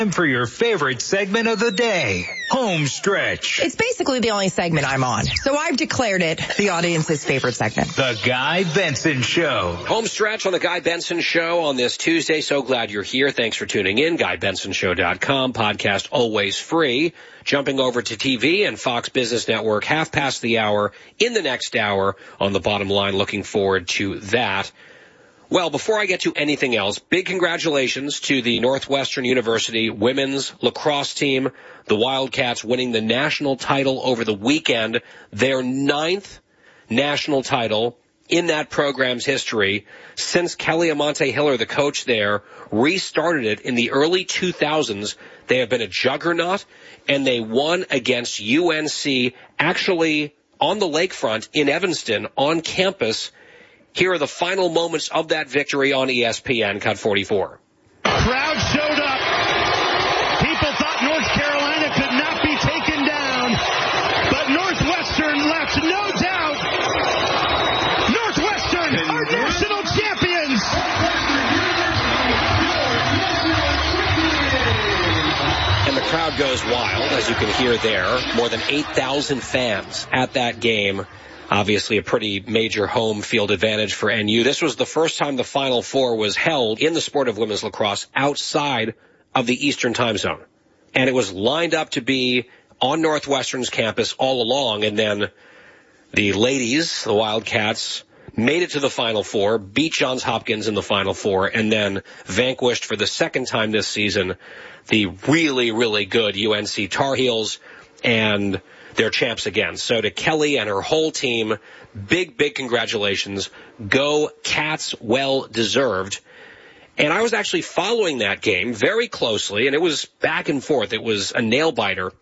Time for your favorite segment of the day, Home Stretch. It's basically the only segment I'm on, so I've declared it the audience's favorite segment. The Guy Benson Show. Home Stretch on the Guy Benson Show on this Tuesday. So glad you're here. Thanks for tuning in. GuyBensonShow.com. Podcast always free. Jumping over to TV and Fox Business Network, half past the hour in the next hour on the bottom line. Looking forward to that. Well, before I get to anything else, big congratulations to the Northwestern University women's lacrosse team, the Wildcats winning the national title over the weekend, their 9th national title in that program's history since Kelly Amante Hiller, the coach there, restarted it in the early 2000s. They have been a juggernaut, and they won against UNC, actually on the lakefront in Evanston, on campus. Here are the final moments of that victory on ESPN, Cut 44. Crowd showed up. People thought North Carolina could not be taken down, but Northwestern left no doubt. Northwestern are national champions. And the crowd goes wild, as you can hear there. More than 8,000 fans at that game. Obviously a pretty major home field advantage for NU. This was the first time the Final Four was held in the sport of women's lacrosse outside of the Eastern time zone. And it was lined up to be on Northwestern's campus all along. And then the ladies, the Wildcats, made it to the Final Four, beat Johns Hopkins in the Final Four, and then vanquished for the second time this season the really, really good UNC Tar Heels, and they're champs again. So to Kelly and her whole team, big, big congratulations. Go Cats, well deserved. And I was actually following that game very closely, and it was back and forth. It was a nail-biter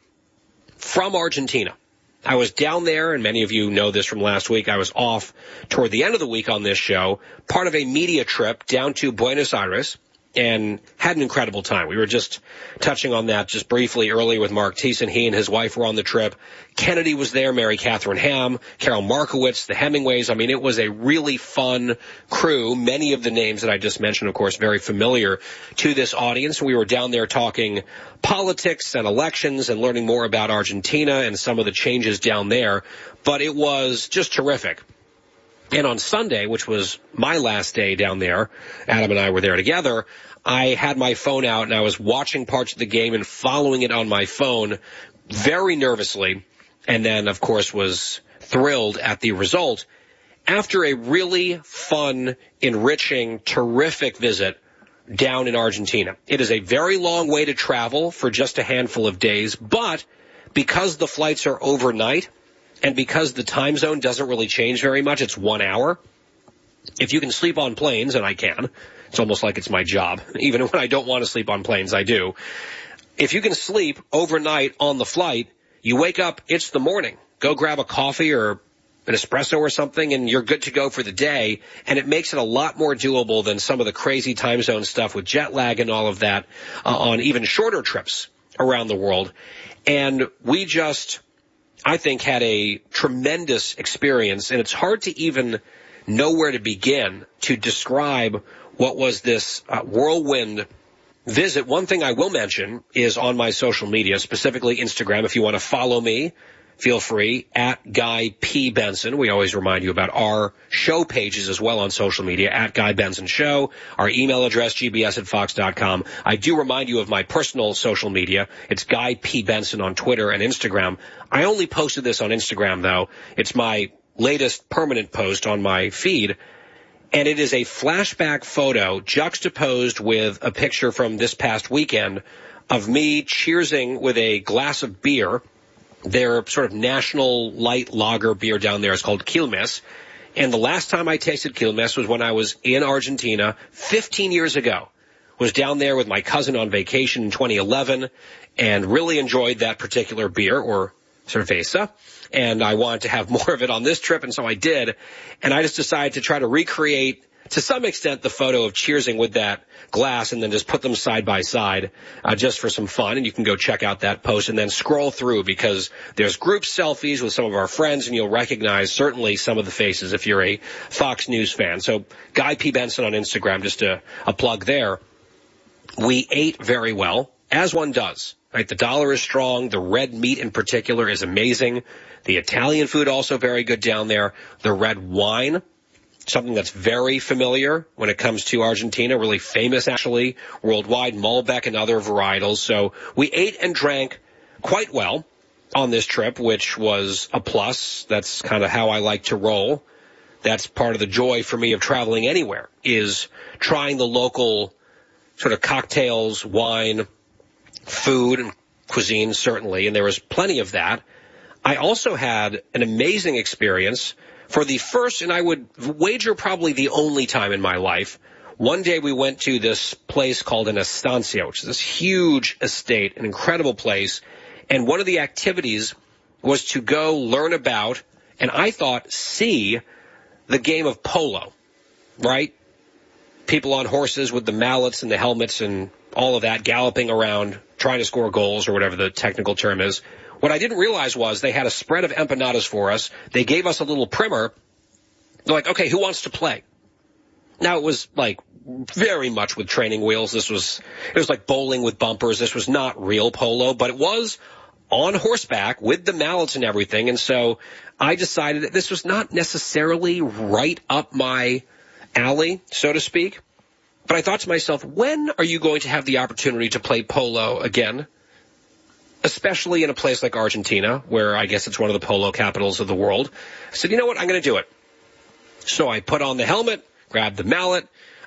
from Argentina. I was down there, and many of you know this from last week. I was off toward the end of the week on this show, part of a media trip down to Buenos Aires, and had an incredible time. We were just touching on that just briefly earlier with Mark Thiessen. He and his wife were on the trip. Kennedy was there, Mary Catherine Ham, Carol Markowitz, the Hemingways. I mean, it was a really fun crew. Many of the names that I just mentioned, of course, very familiar to this audience. We were down there talking politics and elections and learning more about Argentina and some of the changes down there. But it was just terrific. And on Sunday, which was my last day down there, Adam and I were there together, I had my phone out and I was watching parts of the game and following it on my phone very nervously, and then, of course, was thrilled at the result. After a really fun, enriching, terrific visit down in Argentina. It is a very long way to travel for just a handful of days, but because the flights are overnight, and because the time zone doesn't really change very much, it's 1 hour. If you can sleep on planes, and I can, it's almost like it's my job. Even when I don't want to sleep on planes, I do. If you can sleep overnight on the flight, you wake up, it's the morning. Go grab a coffee or an espresso or something, and you're good to go for the day. And it makes it a lot more doable than some of the crazy time zone stuff with jet lag and all of that on even shorter trips around the world. And we just, I think, had a tremendous experience, and it's hard to even know where to begin to describe what was this whirlwind visit. One thing I will mention is on my social media, specifically Instagram. If you want to follow me, feel free, at Guy P. Benson. We always remind you about our show pages as well on social media, at Guy Benson Show. Our email address, gbs@fox.com. I do remind you of my personal social media. It's Guy P. Benson on Twitter and Instagram. I only posted this on Instagram, though. It's my latest permanent post on my feed. And it is a flashback photo juxtaposed with a picture from this past weekend of me cheersing with a glass of beer. Their sort of national light lager beer down there is called Quilmes. And the last time I tasted Quilmes was when I was in Argentina 15 years ago. Was down there with my cousin on vacation in 2011 and really enjoyed that particular beer, or cerveza. And I wanted to have more of it on this trip, and so I did. And I just decided to try to recreate, to some extent, the photo of cheersing with that glass and then just put them side by side just for some fun. And you can go check out that post and then scroll through, because there's group selfies with some of our friends, and you'll recognize certainly some of the faces if you're a Fox News fan. So Guy P. Benson on Instagram, just a plug there. We ate very well as one does. Right? The dollar is strong. The red meat in particular is amazing. The Italian food also very good down there. The red wine, something that's very familiar when it comes to Argentina, really famous actually worldwide, Malbec and other varietals. So we ate and drank quite well on this trip, which was a plus. That's kind of how I like to roll. That's part of the joy for me of traveling anywhere, is trying the local sort of cocktails, wine, food, and cuisine, certainly, and there was plenty of that. I also had an amazing experience for the first, and I would wager probably the only time in my life. One day we went to this place called an estancia, which is this huge estate, an incredible place, and one of the activities was to go learn about, and I thought see, the game of polo, right? People on horses with the mallets and the helmets and all of that, galloping around, trying to score goals or whatever the technical term is. What I didn't realize was they had a spread of empanadas for us. They gave us a little primer. They're like, okay, who wants to play? Now, it was like very much with training wheels. It was like bowling with bumpers. This was not real polo, but it was on horseback with the mallets and everything. And so I decided that this was not necessarily right up my alley, so to speak. But I thought to myself, when are you going to have the opportunity to play polo again? Especially in a place like Argentina, where I guess it's one of the polo capitals of the world. I said, you know what, I'm going to do it. So I put on the helmet, grabbed the mallet,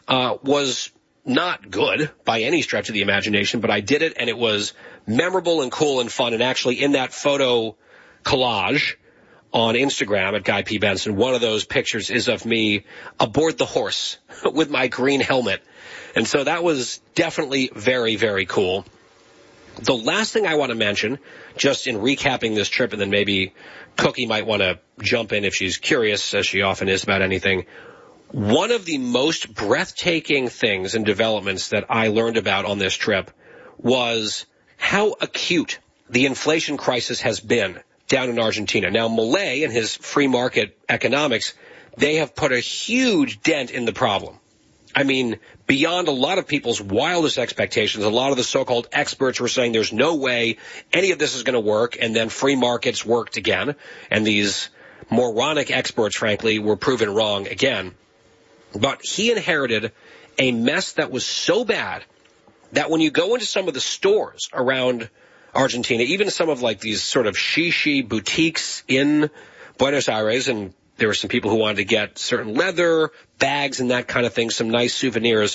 was not good by any stretch of the imagination, but I did it, and it was memorable and cool and fun. And actually, in that photo collage on Instagram at Guy P. Benson, one of those pictures is of me aboard the horse with my green helmet. And so that was definitely very, very cool. The last thing I want to mention, just in recapping this trip, and then maybe Cookie might want to jump in if she's curious, as she often is about anything. One of the most breathtaking things and developments that I learned about on this trip was how acute the inflation crisis has been down in Argentina. Now, Milei and his free market economics, they have put a huge dent in the problem. I mean, beyond a lot of people's wildest expectations, a lot of the so-called experts were saying there's no way any of this is going to work, and then free markets worked again. And these moronic experts, frankly, were proven wrong again. But he inherited a mess that was so bad that when you go into some of the stores around Argentina, even some of like these sort of shishi boutiques in Buenos Aires, and there were some people who wanted to get certain leather bags and that kind of thing, some nice souvenirs.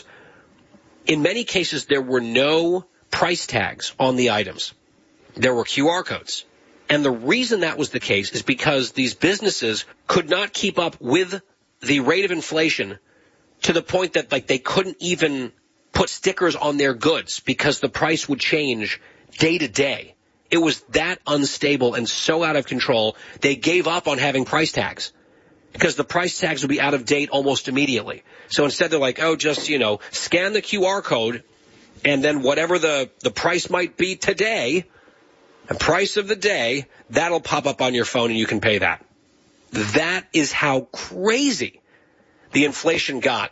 In many cases, there were no price tags on the items. There were QR codes. And the reason that was the case is because these businesses could not keep up with the rate of inflation to the point that like they couldn't even put stickers on their goods because the price would change day to day. It was that unstable and so out of control, they gave up on having price tags because the price tags would be out of date almost immediately. So instead they're like, oh, just, scan the QR code and then whatever the price might be today, the price of the day, that'll pop up on your phone and you can pay that. That is how crazy the inflation got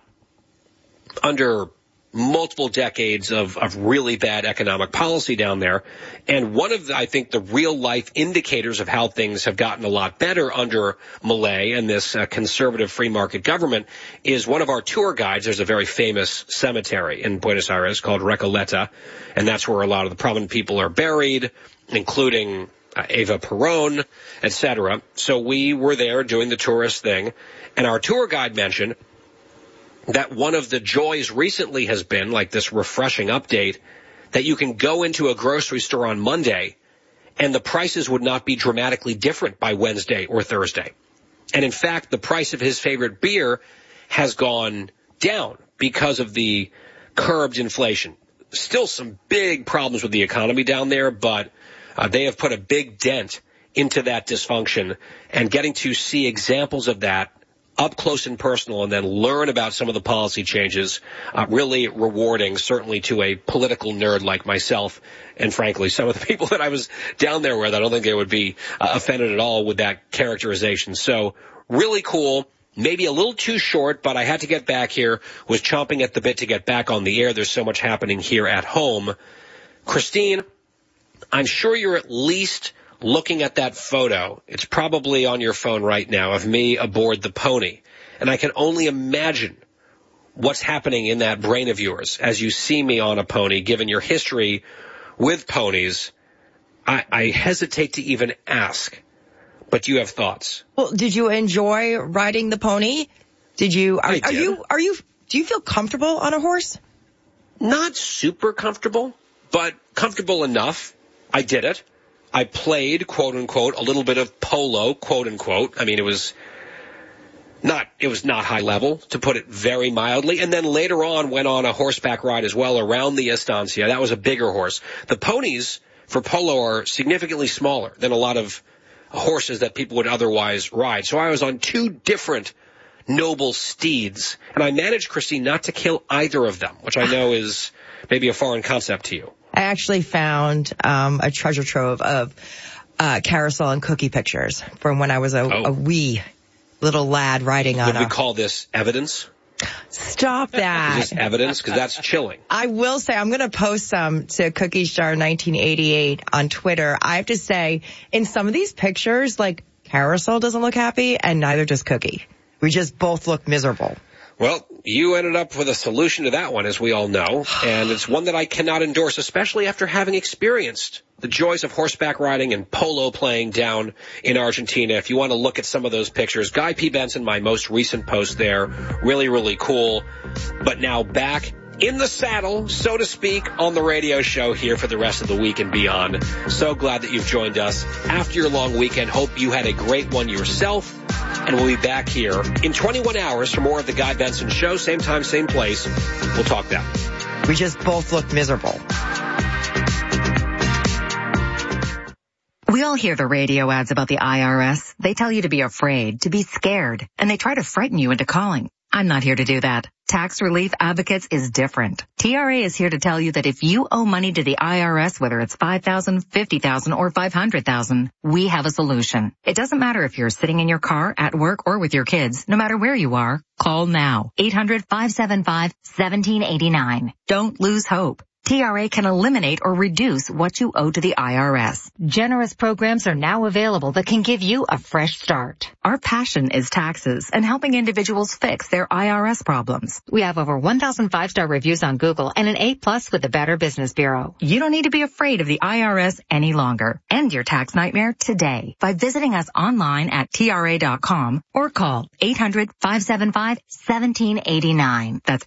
under multiple decades of really bad economic policy down there. And one of the, I think, the real life indicators of how things have gotten a lot better under Milei and this conservative free market government is one of our tour guides. There's a very famous cemetery in Buenos Aires called Recoleta, and that's where a lot of the prominent people are buried, including Eva Perón, etc. So we were there doing the tourist thing, and our tour guide mentioned that one of the joys recently has been, like this refreshing update, that you can go into a grocery store on Monday and the prices would not be dramatically different by Wednesday or Thursday. And in fact, the price of his favorite beer has gone down because of the curbed inflation. Still some big problems with the economy down there, but they have put a big dent into that dysfunction, and getting to see examples of that up close and personal and then learn about some of the policy changes, really rewarding, certainly to a political nerd like myself. And frankly, some of the people that I was down there with, I don't think they would be offended at all with that characterization. So really cool, maybe a little too short, but I had to get back here, was chomping at the bit to get back on the air. There's so much happening here at home. Christine, I'm sure you're at least looking at that photo. It's probably on your phone right now of me aboard the pony. And I can only imagine what's happening in that brain of yours as you see me on a pony, given your history with ponies. I hesitate to even ask, but you have thoughts. Well, did you enjoy riding the pony? Do you feel comfortable on a horse? Not super comfortable, but comfortable enough. I did it. I played, quote unquote, a little bit of polo, quote unquote. I mean, it was not high level, to put it very mildly. And then later on went on a horseback ride as well around the estancia. That was a bigger horse. The ponies for polo are significantly smaller than a lot of horses that people would otherwise ride. So I was on two different noble steeds, and I managed, Christine, not to kill either of them, which I know is maybe a foreign concept to you. I actually found a treasure trove of carousel and cookie pictures from when I was a wee little lad riding on Would we call this evidence? Stop that. Is this evidence? Because that's chilling. I will say I'm going to post some to Cookie Jar 1988 on Twitter. I have to say, in some of these pictures, like, Carousel doesn't look happy, and neither does Cookie. We just both look miserable. Well, you ended up with a solution to that one, as we all know, and it's one that I cannot endorse, especially after having experienced the joys of horseback riding and polo playing down in Argentina. If you want to look at some of those pictures, Guy P. Benson, my most recent post there, really, really cool. But now back in the saddle, so to speak, on the radio show here for the rest of the week and beyond. So glad that you've joined us after your long weekend. Hope you had a great one yourself. And we'll be back here in 21 hours for more of the Guy Benson Show. Same time, same place. We'll talk then. We just both look miserable. We all hear the radio ads about the IRS. They tell you to be afraid, to be scared, and they try to frighten you into calling. I'm not here to do that. Tax Relief Advocates is different. TRA is here to tell you that if you owe money to the IRS, whether it's $5,000, $50,000, or $500,000, we have a solution. It doesn't matter if you're sitting in your car, at work, or with your kids. No matter where you are, call now. 800-575-1789. Don't lose hope. TRA can eliminate or reduce what you owe to the IRS. Generous programs are now available that can give you a fresh start. Our passion is taxes and helping individuals fix their IRS problems. We have over 1,000 5-star reviews on Google and an A+ with the Better Business Bureau. You don't need to be afraid of the IRS any longer. End your tax nightmare today by visiting us online at TRA.com or call 800-575-1789. That's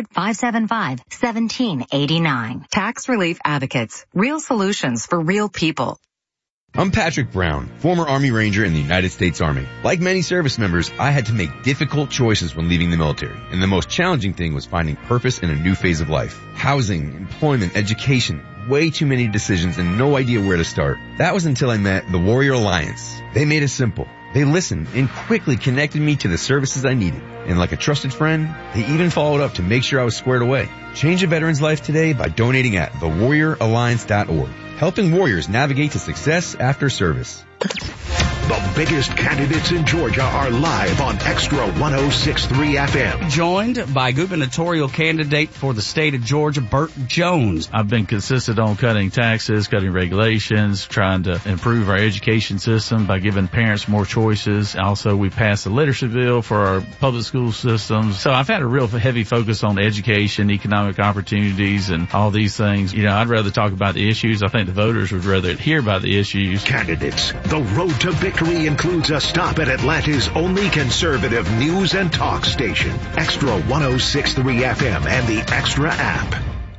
800-575-1789. Tax Relief Advocates. Real solutions for real people. I'm Patrick Brown, former Army Ranger in the United States Army. Like many service members, I had to make difficult choices when leaving the military, and the most challenging thing was finding purpose in a new phase of life. Housing, employment, education, way too many decisions and no idea where to start. That was until I met the Warrior Alliance. They made it simple. They listened and quickly connected me to the services I needed. And like a trusted friend, they even followed up to make sure I was squared away. Change a veteran's life today by donating at thewarrioralliance.org. Helping warriors navigate to success after service. The biggest candidates in Georgia are live on Extra 106.3 FM. Joined by gubernatorial candidate for the state of Georgia, Burt Jones. I've been consistent on cutting taxes, cutting regulations, trying to improve our education system by giving parents more choices. Also, we passed a literacy bill for our public school systems. So I've had a real heavy focus on education, economic opportunities, and all these things. You know, I'd rather talk about the issues. I think the voters would rather hear about the issues. Candidates. The road to victory includes a stop at Atlanta's only conservative news and talk station, Extra 106.3 FM and the Extra app.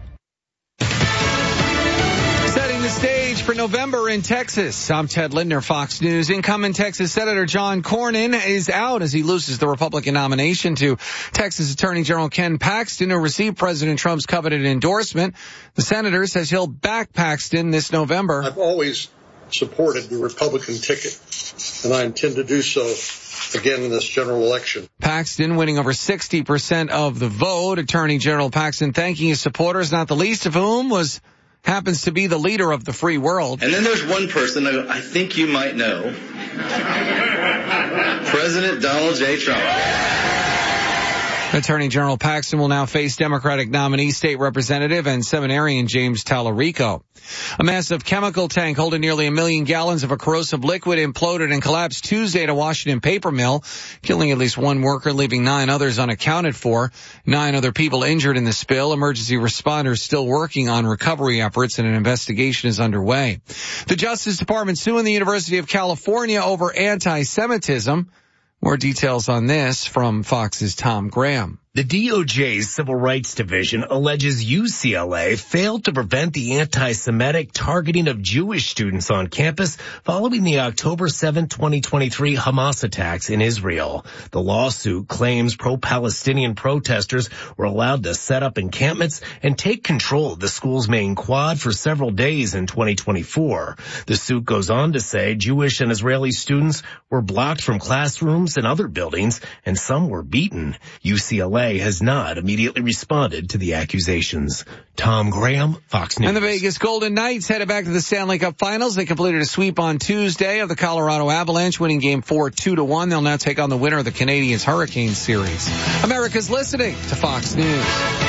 Setting the stage for November in Texas. I'm Ted Lindner, Fox News. Incumbent Texas Senator John Cornyn is out as he loses the Republican nomination to Texas Attorney General Ken Paxton, who received President Trump's coveted endorsement. The senator says he'll back Paxton this November. I've always supported the Republican ticket, and I intend to do so again in this general election. Paxton winning over 60% of the vote. Attorney General Paxton thanking his supporters, not the least of whom happens to be the leader of the free world. And then there's one person I think you might know. President Donald J. Trump. Attorney General Paxton will now face Democratic nominee State Representative and seminarian James Tallarico. A massive chemical tank holding nearly 1 million gallons of a corrosive liquid imploded and collapsed Tuesday at a Washington paper mill, killing at least one worker, leaving 9 others unaccounted for. 9 other people injured in the spill. Emergency responders still working on recovery efforts and an investigation is underway. The Justice Department suing the University of California over anti-Semitism. More details on this from Fox's Tom Graham. The DOJ's Civil Rights Division alleges UCLA failed to prevent the anti-Semitic targeting of Jewish students on campus following the October 7, 2023 Hamas attacks in Israel. The lawsuit claims pro-Palestinian protesters were allowed to set up encampments and take control of the school's main quad for several days in 2024. The suit goes on to say Jewish and Israeli students were blocked from classrooms and other buildings, and some were beaten. UCLA has not immediately responded to the accusations. Tom Graham, Fox News. And the Vegas Golden Knights headed back to the Stanley Cup Finals. They completed a sweep on Tuesday of the Colorado Avalanche, winning Game 4 2-1. They'll now take on the winner of the Canadiens Hurricanes series. America's listening to Fox News.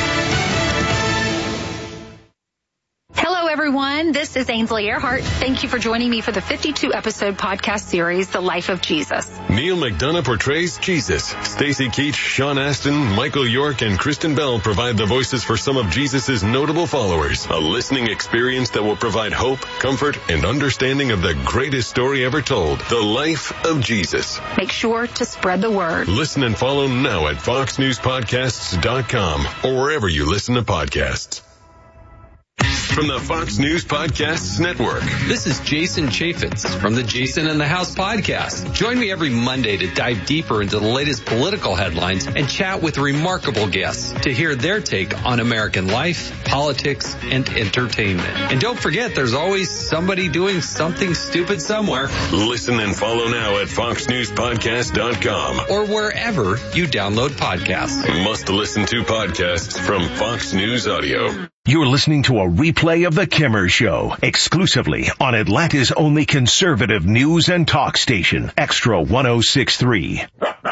Hello, everyone. This is Ainsley Earhart. Thank you for joining me for the 52-episode podcast series, The Life of Jesus. Neil McDonough portrays Jesus. Stacey Keach, Sean Astin, Michael York, and Kristen Bell provide the voices for some of Jesus' notable followers. A listening experience that will provide hope, comfort, and understanding of the greatest story ever told, The Life of Jesus. Make sure to spread the word. Listen and follow now at foxnewspodcasts.com or wherever you listen to podcasts. From the Fox News Podcasts Network. This is Jason Chaffetz from the Jason in the House podcast. Join me every Monday to dive deeper into the latest political headlines and chat with remarkable guests to hear their take on American life, politics, and entertainment. And don't forget, there's always somebody doing something stupid somewhere. Listen and follow now at foxnewspodcast.com or wherever you download podcasts. Must listen to podcasts from Fox News Audio. You're listening to a replay of The Kimmer Show, exclusively on Atlanta's only conservative news and talk station, Extra 106.3.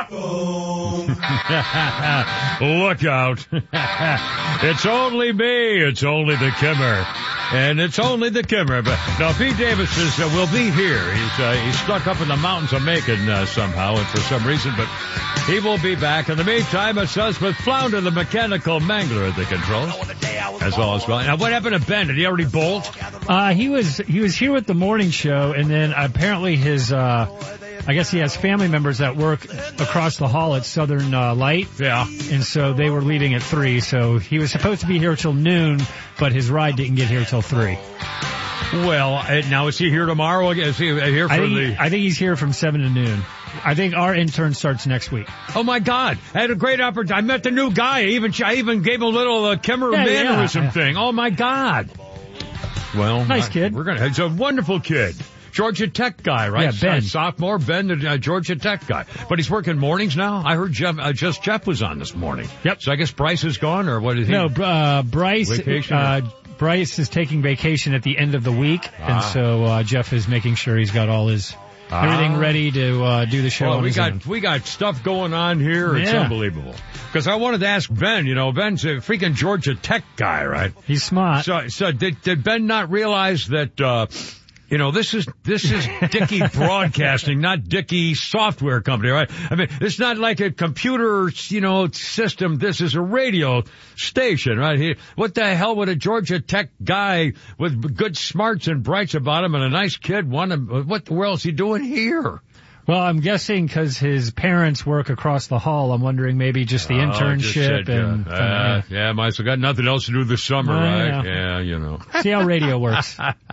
Look out. It's only me. It's only The Kimmer. And it's only The Kimmer. But now, Pete Davis will be here. He's stuck up in the mountains of Macon somehow and for some reason, but he will be back. In the meantime, it's us with Flounder, the mechanical mangler at the controls. As well as well. Now, what happened to Ben? Did he already bolt? He was here with the morning show, and then apparently his, I guess he has family members that work across the hall at Southern Light. Yeah. And so they were leaving at 3, so he was supposed to be here till noon, but his ride didn't get here till 3. Well, now is he here tomorrow? Is he here for I think he's here from 7 to noon. I think our intern starts next week. Oh my God! I had a great opportunity. I met the new guy. I even gave him a little Kimmer mannerism thing. Oh my God! Well, nice kid. He's a wonderful kid. Georgia Tech guy, right? Yeah, Ben. Sophomore, Ben, the Georgia Tech guy. But he's working mornings now. I heard Jeff was on this morning. Yep. So I guess Bryce is gone, or what is he? No, Bryce. Vacation, Bryce is taking vacation at the end of the week, and so Jeff is making sure he's got all his everything ready to do the show. Well, we got stuff going on here. It's unbelievable. Because I wanted to ask Ben. You know, Ben's a freaking Georgia Tech guy, right? He's smart. So did Ben not realize that? You know, this is Dickey Broadcasting, not Dickey Software Company, right? I mean, it's not like a computer, system. This is a radio station, right? What the hell would a Georgia Tech guy with good smarts and brights about him and a nice kid what the world is he doing here? Well, I'm guessing because his parents work across the hall. I'm wondering maybe just the internship might as well got nothing else to do this summer, right? Yeah, you know. See how radio works.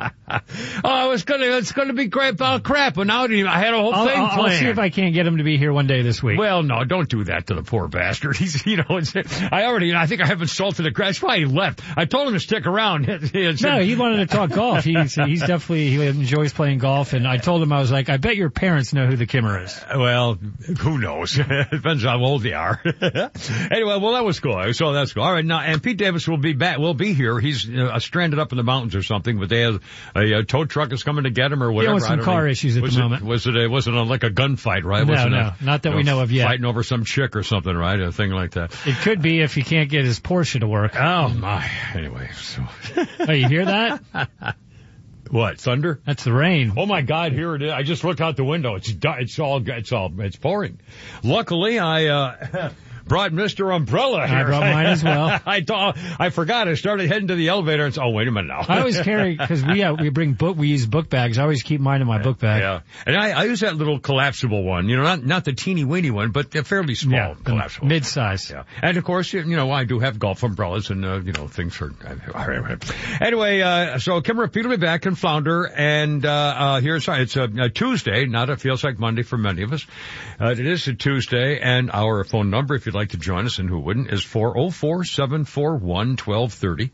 It's gonna be great about crap, but now I had a whole thing planned. I'll see if I can't get him to be here one day this week. Well, no, don't do that to the poor bastard. He's, I think I have insulted the crowd. That's why he left. I told him to stick around. No, he wanted to talk golf. He enjoys playing golf, and I told him, I was like, I bet your parents know who the the Kimmer is. Well, who knows? Depends how old they are. Anyway, well, that was cool. So that's cool. All right, now, and Pete Davis will be back. Will be here. He's stranded up in the mountains or something, but they have a tow truck is coming to get him or whatever. Yeah, with some car issues at the moment. Wasn't like a gunfight, right? No, not that we know of yet. Fighting over some chick or something, right? A thing like that. It could be if he can't get his Porsche to work. Oh my. Anyway, so. Oh, you hear that? What, thunder? That's the rain. Oh my God, here it is. I just looked out the window. It's pouring. Luckily, I brought Mr. Umbrella here. I brought mine as well. I forgot. I started heading to the elevator and oh, wait a minute now. I always carry, because we use book bags. I always keep mine in my book bag. Yeah. And I use that little collapsible one, not the teeny weeny one, but the fairly small collapsible. Mid-size. Yeah. And of course, I do have golf umbrellas and, things for, anyway, so Kim Rapide will be back in Flounder and, it's a Tuesday, not it feels like Monday for many of us. It is a Tuesday and our phone number, if you'd like to join us, and who wouldn't, is 404-741-1230,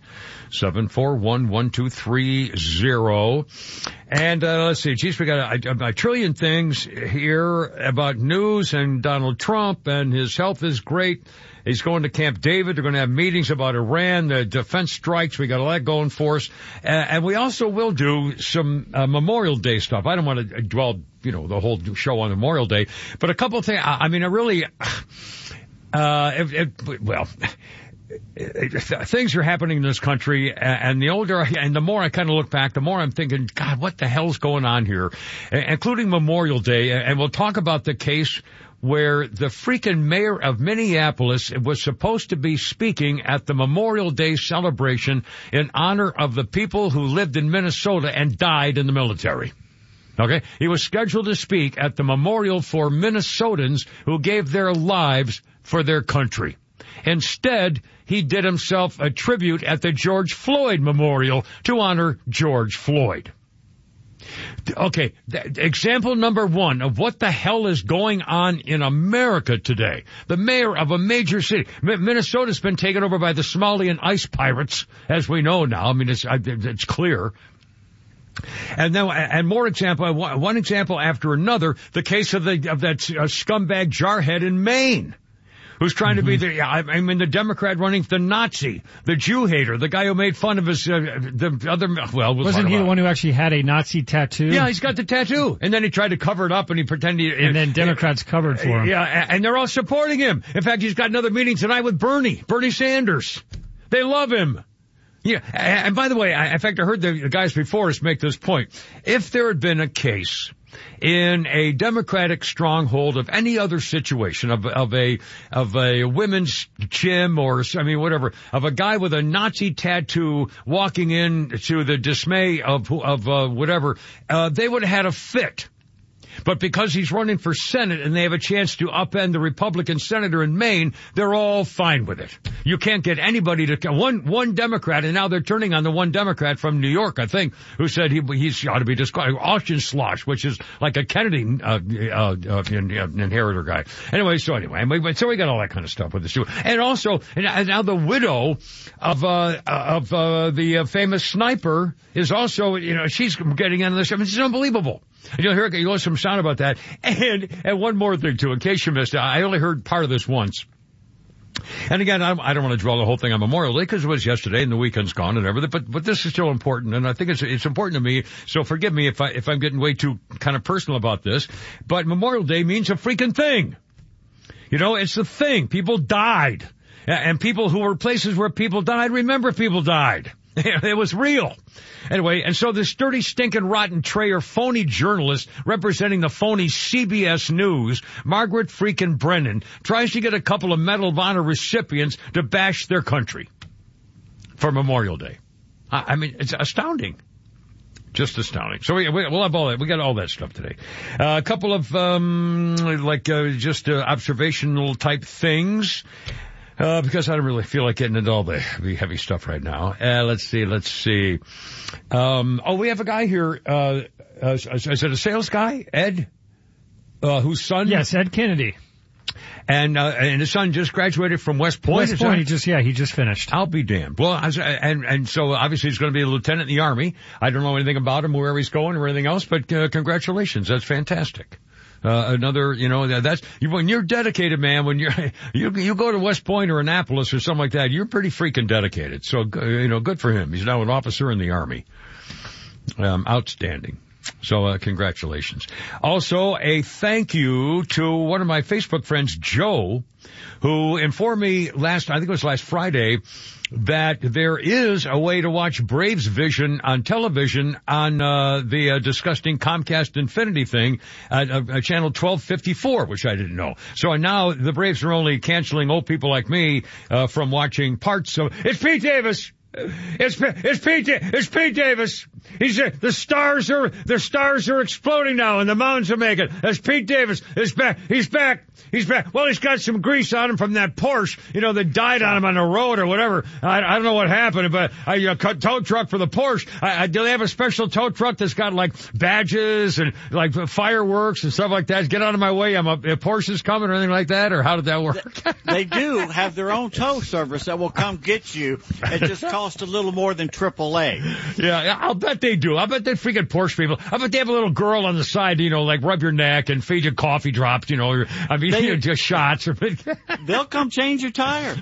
741-1230. And let's see, geez, we got a trillion things here about news and Donald Trump, and his health is great. He's going to Camp David. They're going to have meetings about Iran, the defense strikes. We got all that going for us. And we also will do some Memorial Day stuff. I don't want to dwell, the whole show on Memorial Day, but a couple of things. Things are happening in this country, and the more I kind of look back, the more I'm thinking, God, what the hell's going on here? Including Memorial Day, and we'll talk about the case where the freaking mayor of Minneapolis was supposed to be speaking at the Memorial Day celebration in honor of the people who lived in Minnesota and died in the military. Okay? He was scheduled to speak at the memorial for Minnesotans who gave their lives for their country. Instead, he did himself a tribute at the George Floyd Memorial to honor George Floyd. Okay, example number one of what the hell is going on in America today. The mayor of a major city. Minnesota's been taken over by the Somalian ice pirates, as we know now. I mean, it's clear. And now, and more example, one example after another, the case of that scumbag jarhead in Maine, who's trying to be the Democrat running the Nazi, the Jew hater, the guy who made fun of his, wasn't he the one who actually had a Nazi tattoo? Yeah, he's got the tattoo. And then he tried to cover it up and he pretended. And then Democrats covered for him. Yeah, and they're all supporting him. In fact, he's got another meeting tonight with Bernie Sanders. They love him. Yeah, and by the way, in fact, I heard the guys before us make this point. If there had been a case in a Democratic stronghold of any other situation of a women's gym or, whatever, of a guy with a Nazi tattoo walking in to the dismay of whatever, they would have had a fit. But because he's running for Senate and they have a chance to upend the Republican senator in Maine, they're all fine with it. You can't get anybody to one Democrat, and now they're turning on the one Democrat from New York, I think, who said he ought to be disqualified. Austin Slosh, which is like a Kennedy inheritor guy. Anyway, so we got all that kind of stuff with this too. And also, and now the widow of the famous sniper is also, she's getting into this. I mean, it's unbelievable. And you'll hear some sound about that. And one more thing too, in case you missed it, I only heard part of this once. And again, I don't want to draw the whole thing on Memorial Day because it was yesterday and the weekend's gone and everything, but this is still important, and I think it's important to me, so forgive me if I'm getting way too kind of personal about this, but Memorial Day means a freaking thing. It's the thing. People died. And people who were places where people died, remember people died. It was real. Anyway, and so this dirty, stinking, rotten trayer, phony journalist representing the phony CBS News, Margaret freaking Brennan, tries to get a couple of Medal of Honor recipients to bash their country for Memorial Day. I mean, it's astounding. Just astounding. So we'll have all that. We got all that stuff today. A couple of, observational type things. Because I don't really feel like getting into all the heavy stuff right now. Let's see. We have a guy here, is it a sales guy? Ed? Whose son? Yes, Ed Kennedy. And his son just graduated from West Point. West Point, he just finished. I'll be damned. Well, and so obviously he's going to be a lieutenant in the Army. I don't know anything about him, where he's going or anything else, but congratulations. That's fantastic. Another, that's when you're dedicated, man. When you go to West Point or Annapolis or something like that, you're pretty freaking dedicated. So good for him. He's now an officer in the Army. Outstanding. So congratulations. Also, a thank you to one of my Facebook friends, Joe, who informed me I think it was last Friday, that there is a way to watch Braves Vision on television on the disgusting Comcast Infinity thing at channel 1254, which I didn't know. So now the Braves are only canceling old people like me from watching parts of... It's Pete Davis! It's Pete Davis. The stars are exploding now and the mountains are making. That's Pete Davis. He's back. Well, he's got some grease on him from that Porsche, that died on him on the road or whatever. I don't know what happened, but tow truck for the Porsche. Do they have a special tow truck that's got like badges and like fireworks and stuff like that? Get out of my way. Porsche's coming or anything like that, or how did that work? They do have their own tow service that will come get you. It just costs a little more than AAA. Yeah, I'll bet they do. I bet they freaking Porsche people. I bet they have a little girl on the side, like rub your neck and feed you coffee drops, just shots. They'll come change your tire.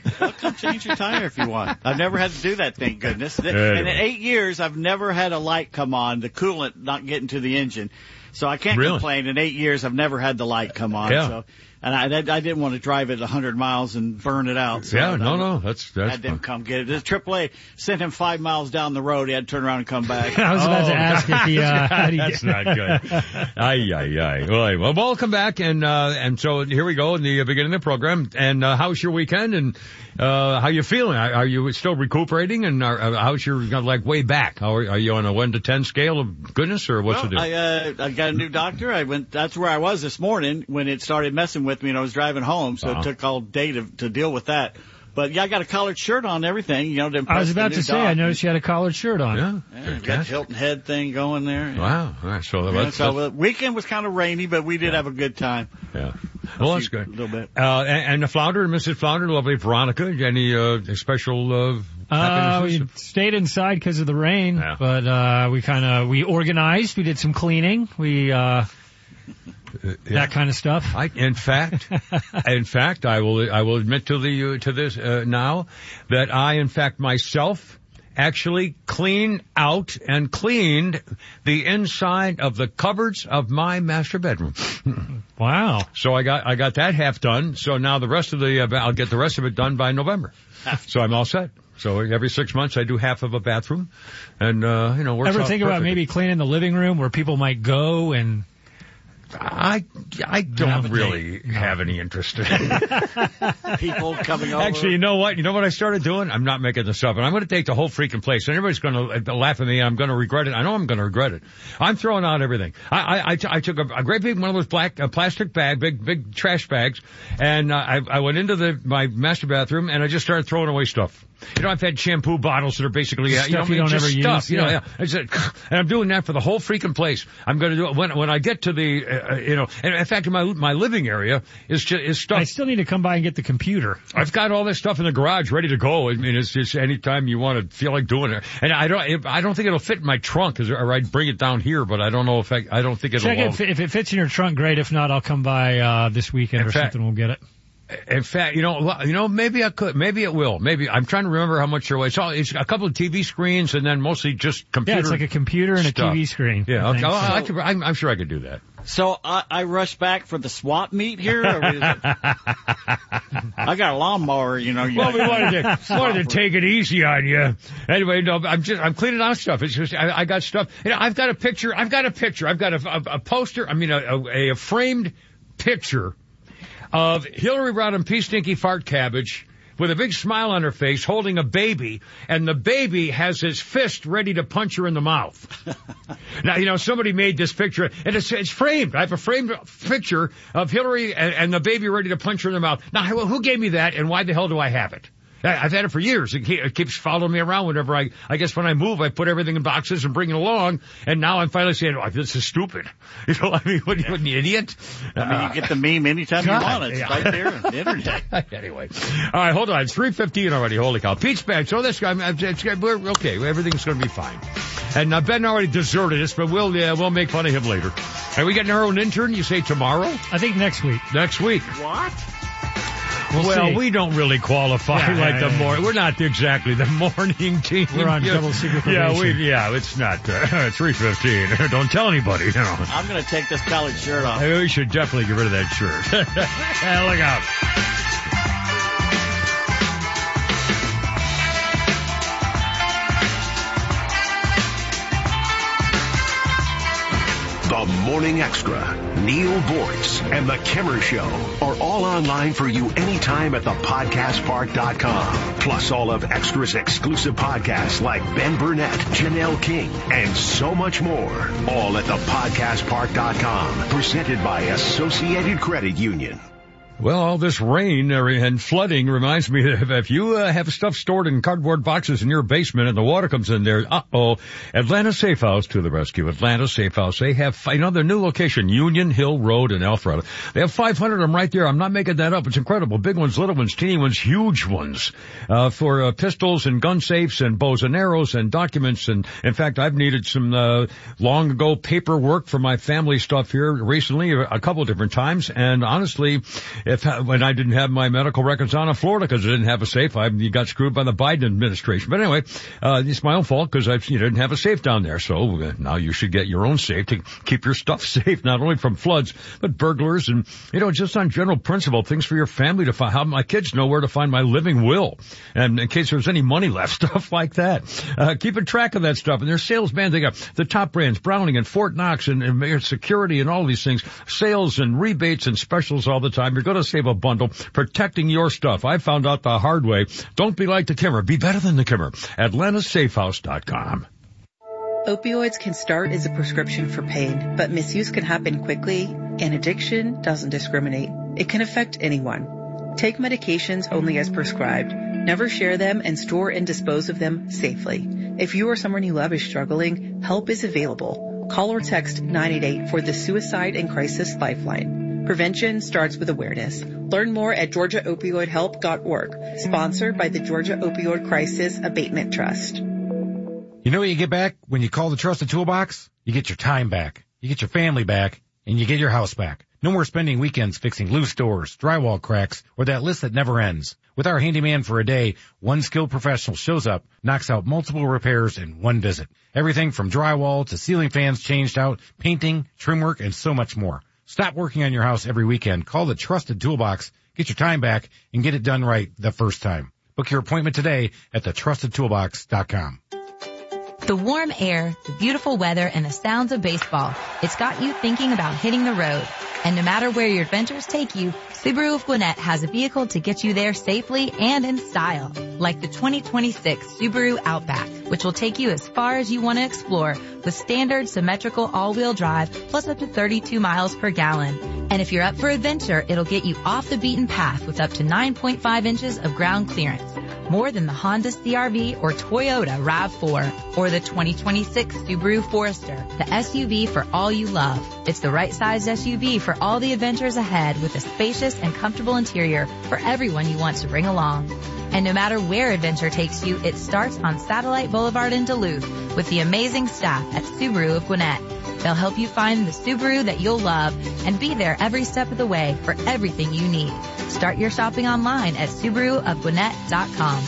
If you want. I've never had to do that, thank goodness. And in 8 years, I've never had a light come on, the coolant not getting to the engine. So I can't complain. In 8 years, I've never had the light come on. Yeah. So, and I didn't want to drive it 100 miles and burn it out. So that's I had them come get it. The AAA sent him 5 miles down the road. He had to turn around and come back. I was about to ask if he, that's not good. Ay. Well, welcome back. And so here we go in the beginning of the program. And, how's your weekend? And, how you feeling? Are you still recuperating? And how's your, way back? Are you on a 1 to 10 scale of goodness or what's the deal? I got a new doctor. That's where I was this morning when it started messing with me and I was driving home. So it took all day to deal with that. But yeah, I got a collared shirt on and everything, to impress I was about to say, doc. I noticed you had a collared shirt on. Yeah, got Hilton Head thing going there. Wow. All right, so the weekend was kind of rainy, but we did have a good time. Yeah. Well, that's good. A little bit. And the Flounder, Mrs. Flounder, lovely Veronica, any special we stayed inside because of the rain, but we organized, we did some cleaning, that kind of stuff. In fact, I will admit to this now that I, in fact, myself actually cleaned the inside of the cupboards of my master bedroom. Wow! So I got that half done. So now the rest of I'll get the rest of it done by November. So I'm all set. So every 6 months I do half of a bathroom, and works Ever out think perfect. about maybe cleaning the living room where people might go and? I don't really have any interest in it. People coming over. Actually, you know what? You know what I started doing? I'm not making this up, and I'm going to take the whole freaking place. And everybody's going to laugh at me, and I'm going to regret it. I know I'm going to regret it. I'm throwing out everything. I took a great big one of those black plastic big trash bags, and I went into my master bathroom, and I just started throwing away stuff. I've had shampoo bottles that are basically, stuff you don't ever use. And I'm doing that for the whole freaking place. I'm going to do it when I get to the, and in fact, my living area is stuff. I still need to come by and get the computer. I've got all this stuff in the garage ready to go. I mean, it's just anytime you want to feel like doing it. And I don't think it'll fit in my trunk, or I'd bring it down here, but I don't know if I don't think it'll. Check it if it fits in your trunk, great. If not, I'll come by, this weekend or something. We'll get it. In fact, maybe I could, maybe it will. Maybe I'm trying to remember how much there was. It's a couple of TV screens and then mostly just computer. Yeah, it's like a computer and stuff. a TV screen. Yeah, okay. I'm sure I could do that. So I rush back for the swap meet here. I got a lawnmower, Well, we wanted to take it easy on you. Anyway, no, I'm cleaning out stuff. It's just I got stuff. I've got a picture. I've got a poster. I mean, a framed picture of Hillary Rodham P. Stinky Fart Cabbage with a big smile on her face holding a baby, and the baby has his fist ready to punch her in the mouth. Now, somebody made this picture, and it's framed. I have a framed picture of Hillary and the baby ready to punch her in the mouth. Now, who gave me that, and why the hell do I have it? I've had it for years. It keeps following me around whenever I guess when I move, I put everything in boxes and bring it along. And now I'm finally saying, this is stupid. You know, I mean, what are you, an idiot? You get the meme anytime you want it. It's right there on the internet. Anyway. All right, hold on. It's 3:15 already. Holy cow. Pete's back. So this guy, we're okay. Everything's going to be fine. And Ben already deserted us, but we'll make fun of him later. Are we getting our own intern? You say tomorrow? I think next week. Next week. What? Well, see. We don't really qualify the morning. We're not exactly the morning team. We're on double secret probation. It's not 3:15. Don't tell anybody. You know. I'm going to take this collared shirt off. We should definitely get rid of that shirt. Look out. The Morning Extra, Neil Boyce, and The Kimmer Show are all online for you anytime at thepodcastpark.com. Plus all of Extra's exclusive podcasts like Ben Burnett, Janelle King, and so much more. All at thepodcastpark.com. Presented by Associated Credit Union. Well, all this rain and flooding reminds me that if you have stuff stored in cardboard boxes in your basement and the water comes in there, Atlanta Safe House to the rescue. Atlanta Safe House. They have, their new location, Union Hill Road in Alpharetta. They have 500 of them right there. I'm not making that up. It's incredible. Big ones, little ones, teeny ones, huge ones, for pistols and gun safes and bows and arrows and documents. And in fact, I've needed some, long ago paperwork for my family stuff here recently, a couple of different times. And honestly, when I didn't have my medical records on in Florida because I didn't have a safe, you got screwed by the Biden administration. But anyway, it's my own fault because you didn't have a safe down there. So now you should get your own safe to keep your stuff safe, not only from floods, but burglars and, just on general principle, things for your family to find, how my kids know where to find my living will. And in case there's any money left, stuff like that. Keeping track of that stuff. And their sales bands, they got the top brands, Browning and Fort Knox and Security and all these things, sales and rebates and specials all the time. You're going to save a bundle protecting your stuff. I found out the hard way. Don't be like the Kimmer. Be better than the Kimmer. AtlantaSafeHouse.com. Opioids can start as a prescription for pain, but misuse can happen quickly, and addiction doesn't discriminate. It can affect anyone. Take medications only as prescribed. Never share them and store and dispose of them safely. If you or someone you love is struggling, help is available. Call or text 988 for the Suicide and Crisis Lifeline. Prevention starts with awareness. Learn more at GeorgiaOpioidHelp.org. Sponsored by the Georgia Opioid Crisis Abatement Trust. You know what you get back when you call the Trusted Toolbox? You get your time back, you get your family back, and you get your house back. No more spending weekends fixing loose doors, drywall cracks, or that list that never ends. With our handyman for a day, one skilled professional shows up, knocks out multiple repairs in one visit. Everything from drywall to ceiling fans changed out, painting, trim work, and so much more. Stop working on your house every weekend. Call the Trusted Toolbox, get your time back, and get it done right the first time. Book your appointment today at thetrustedtoolbox.com. The warm air, the beautiful weather, and the sounds of baseball. It's got you thinking about hitting the road. And no matter where your adventures take you, Subaru of Gwinnett has a vehicle to get you there safely and in style. Like the 2026 Subaru Outback, which will take you as far as you want to explore with standard symmetrical all-wheel drive plus up to 32 miles per gallon. And if you're up for adventure, it'll get you off the beaten path with up to 9.5 inches of ground clearance. More than the Honda CR-V or Toyota RAV4 or the 2026 Subaru Forester, the SUV for all you love. It's the right sized SUV for all the adventures ahead with a spacious and comfortable interior for everyone you want to bring along. And no matter where adventure takes you, it starts on Satellite Boulevard in Duluth with the amazing staff at Subaru of Gwinnett. They'll help you find the Subaru that you'll love and be there every step of the way for everything you need. Start your shopping online at SubaruofGwinnett.com.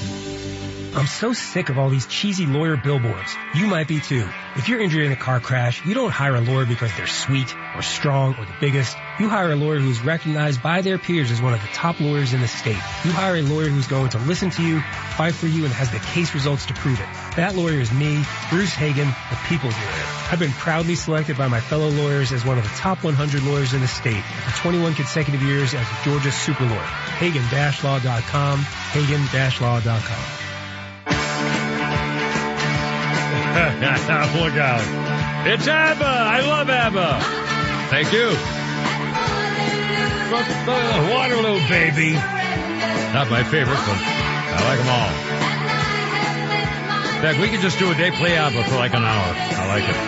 I'm so sick of all these cheesy lawyer billboards. You might be too. If you're injured in a car crash, you don't hire a lawyer because they're sweet or strong or the biggest. You hire a lawyer who's recognized by their peers as one of the top lawyers in the state. You hire a lawyer who's going to listen to you, fight for you, and has the case results to prove it. That lawyer is me, Bruce Hagen, the people's lawyer. I've been proudly selected by my fellow lawyers as one of the top 100 lawyers in the state for 21 consecutive years as a Georgia super lawyer. Hagen-law.com, Hagen-law.com. Look out. It's ABBA. I love ABBA. Thank you. Waterloo, baby. Not my favorite, but I like them all. In fact, we could just do a day play ABBA for like an hour. I like it.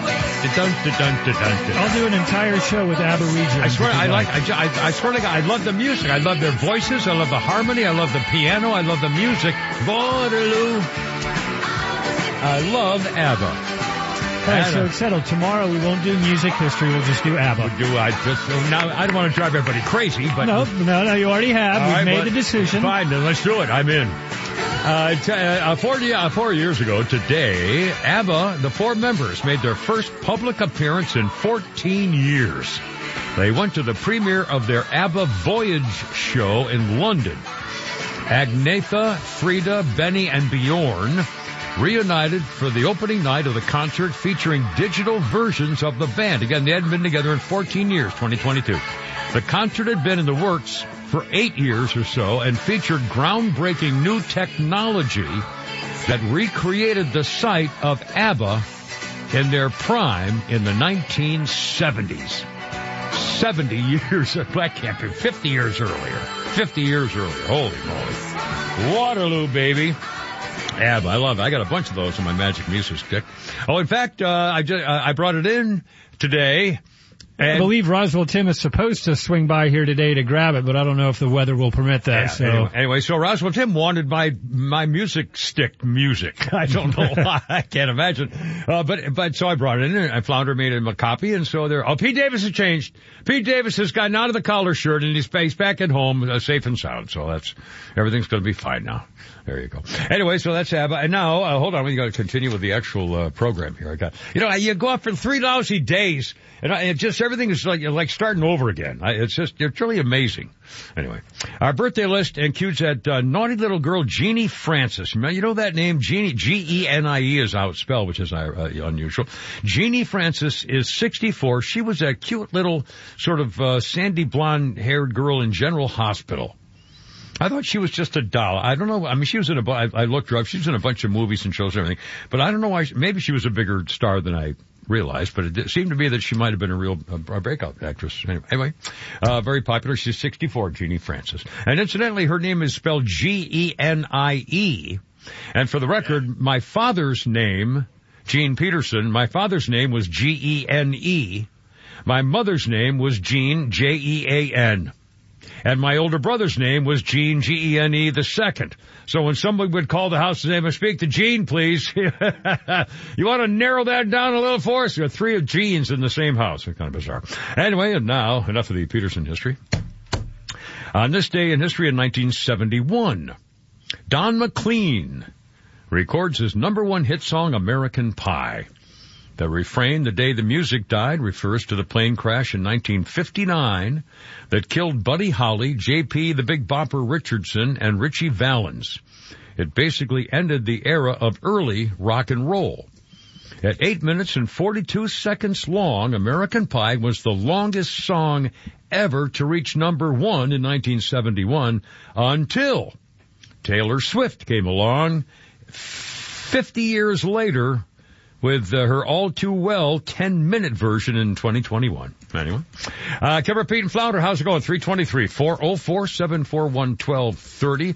I'll do an entire show with ABBA regions. I swear, I swear to God, I love the music. I love their voices. I love the harmony. I love the piano. I love the music. Waterloo. I love ABBA. All right, so it's settled. Tomorrow we won't do music history. We'll just do ABBA. Now, I don't want to drive everybody crazy, but... No, you already have. We've made the decision. Fine, then let's do it. I'm in. 4 years ago today, ABBA, the 4 members, made their first public appearance in 14 years. They went to the premiere of their ABBA Voyage show in London. Agnetha, Frida, Benny, and Bjorn reunited for the opening night of the concert featuring digital versions of the band. Again, they hadn't been together in 14 years, 2022. The concert had been in the works for 8 years or so and featured groundbreaking new technology that recreated the sight of ABBA in their prime in the 1970s. 70 years, that can't be, 50 years earlier. 50 years earlier, holy moly. Waterloo, baby. ABBA, I love it. I got a bunch of those on my Magic Music Stick. Oh, in fact, I brought it in today. I believe Roswell Tim is supposed to swing by here today to grab it, but I don't know if the weather will permit that. Yeah, anyway, so Roswell Tim wanted my music stick music. I don't know why. I can't imagine. But so I brought it in and I floundered made him a copy, and so there. Oh, Pete Davis has changed. Pete Davis has gotten out of the collar shirt and he's back at home, safe and sound. So everything's going to be fine now. There you go. Anyway, so that's ABBA. And now, hold on, we got to continue with the actual program here. You go out for 3 lousy days, and it just everything is like starting over again. It's really amazing. Anyway, our birthday list includes that naughty little girl Jeannie Francis. You know that name, Jeannie, Genie is how it's spelled, which is unusual. Jeannie Francis is 64. She was a cute little sort of sandy blonde-haired girl in General Hospital. I thought she was just a doll. I don't know. I mean, she was I looked her up. She was in a bunch of movies and shows and everything. But I don't know why. Maybe she was a bigger star than I realized. But it seemed to me that she might have been a real breakout actress. Anyway, very popular. She's 64, Jeannie Francis. And incidentally, her name is spelled Genie. And for the record, my father's name, Gene Peterson, my father's name was Gene. My mother's name was Jean, Jean. And my older brother's name was Gene, Gene the second. So when somebody would call the house and say, "Speak to Gene, please," you want to narrow that down a little for us? There are 3 of Genes in the same house. It's kind of bizarre. Anyway, and now, enough of the Peterson history. On this day in history in 1971, Don McLean records his #1 hit song, American Pie. The refrain, "The Day the Music Died," refers to the plane crash in 1959 that killed Buddy Holly, J.P. the Big Bopper Richardson, and Richie Valens. It basically ended the era of early rock and roll. At 8 minutes and 42 seconds long, American Pie was the longest song ever to reach #1 in 1971 until Taylor Swift came along 50 years later with her all-too-well 10-minute version in 2021. Anyway. Kevin, Pete, and Flounder, how's it going? 323-404-741-1230,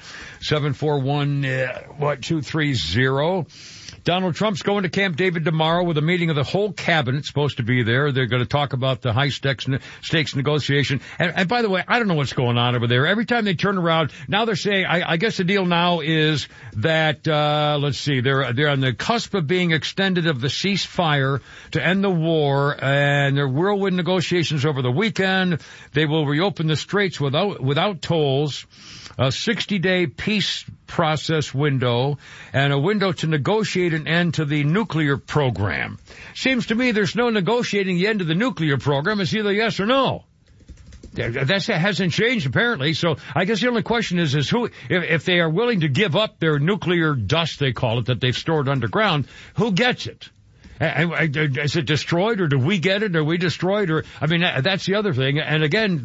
741-230. Donald Trump's going to Camp David tomorrow with a meeting of the whole cabinet supposed to be there. They're going to talk about the high stakes negotiation. And by the way, I don't know what's going on over there. Every time they turn around, now they're saying, I guess the deal now is that, let's see, they're on the cusp of being extended of the ceasefire to end the war, and their whirlwind negotiations over the weekend. They will reopen the straits without tolls. A 60-day peace process window, and a window to negotiate an end to the nuclear program. Seems to me there's no negotiating the end of the nuclear program. It's either yes or no. That hasn't changed, apparently. So I guess the only question is who, if they are willing to give up their nuclear dust, they call it, that they've stored underground, who gets it? Is it destroyed, or do we get it? Are we destroyed? Or, I mean, that's the other thing. And again,